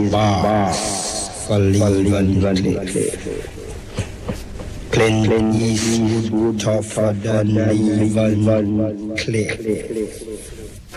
bars for leaving Clint Eastwood tougher than leaving clay.